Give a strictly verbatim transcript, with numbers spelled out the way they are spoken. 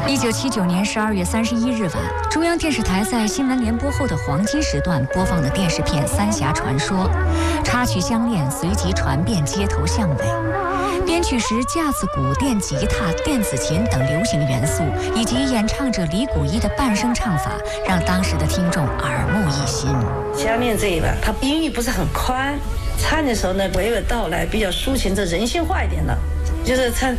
一九七九年十二月三十一日晚，中央电视台在新闻联播后的黄金时段播放的电视片《三峡传说》，插曲相恋随即传遍街头巷尾。编曲时架子鼓、电吉他、电子琴等流行元素，以及演唱者李谷一的半声唱法，让当时的听众耳目一新。 相恋这一个，它音域不是很宽，唱的时候呢娓娓道来，比较抒情，这人性化一点的。就是唱